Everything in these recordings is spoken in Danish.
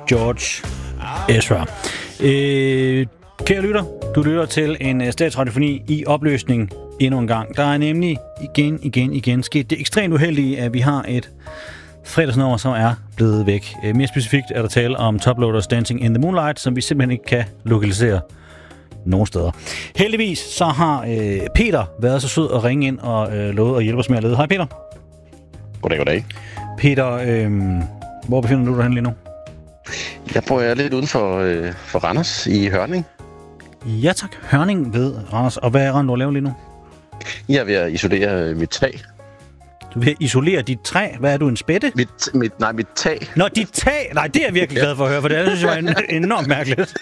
George Ezra. Kære lytter, du lytter til en statsradiofoni i opløsning endnu en gang. Der er nemlig igen sket det ekstremt uheldige, at vi har et fredagsnummer, som er blevet væk. Mere specifikt er der tale om Toploaders Dancing in the Moonlight, som vi simpelthen ikke kan lokalisere nogen steder. Heldigvis så har Peter været så sød at ringe ind og lovet at hjælpe os med at lede. Hej Peter. Goddag. Peter, hvor befinder du dig hen lige nu? Jeg bor lidt uden for Randers i Hørning. Ja tak, Hørning ved Randers. Og hvad er du at lave lige nu? Jeg er ved at isolere mit tag. Du vil isolere dit træ? Hvad er du, en spætte? Mit tag. Nå, dit tag? Nej, det er jeg virkelig glad for at høre, for det synes jeg var enormt mærkeligt.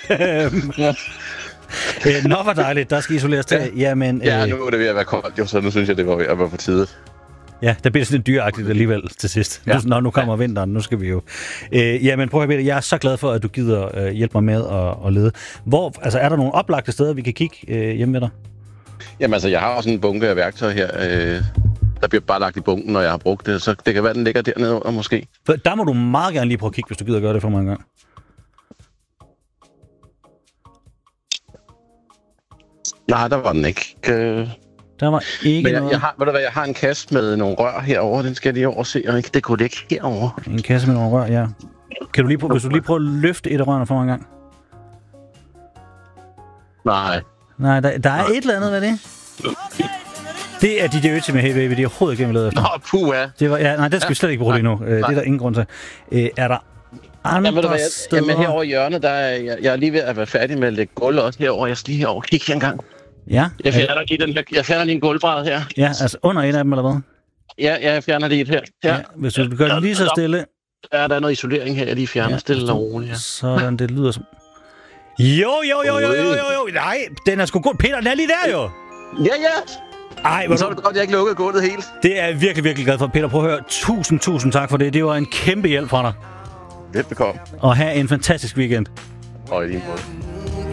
Nå, hvor dejligt, der skal isoleres tag. Ja, nu er det ved at være koldt, jo, så nu synes jeg, det var ved at være på tide. Ja, der bliver sådan dyreagtigt alligevel til sidst. Ja. Nu kommer vinteren, nu skal vi jo. Jamen prøv at høre, jeg er så glad for, at du gider hjælpe mig med at lede. Er der nogle oplagte steder, vi kan kigge hjemme ved dig? Jamen altså, jeg har også en bunke af værktøj her. Der bliver bare lagt i bunken, når jeg har brugt det. Så det kan være, den ligger dernede under måske. For der må du meget gerne lige prøve at kigge, hvis du gider gøre det for mig en gang. Nej, der var den ikke. Der var ikke noget. Jeg har en kasse med nogle rør herovre. Den skal jeg lige overse, og ikke det kunne ligge herovre. En kasse med nogle rør, ja. Kan du lige prøve, hvis du lige prøver at løfte et af rørene for mig en gang? Nej, der er et eller andet ved det. Det er DJ Ötzi med Hey Baby. Det er overhovedet ikke, vi lavede efter. Puha. Det skal vi slet ikke bruge lige nu. Det er der ingen grund til. Er der andre steder? Jamen herovre i hjørnet, der er jeg er lige ved at være færdig med at lægge gulvet også herovre. Jeg skal lige herovre. Kig her engang. Ja. Jeg fjerner lige en gulvbræd her. Ja, altså under et af dem, eller hvad? Ja, jeg fjerner lige et her. Ja. Hvis du gør det lige så stille. Ja, der er noget isolering her, jeg lige fjerner stille og roligt. Ja. Sådan, det lyder som... Jo. Nej, den er sgu god. Peter, den er lige der jo. Ja. Ej, så er det godt, jeg ikke lukkede gulvet helt. Det er jeg virkelig, virkelig glad for. Peter, prøv at høre. Tusind tak for det. Det var en kæmpe hjælp fra dig. Velbekomme. Og have en fantastisk weekend. Og i lige måde.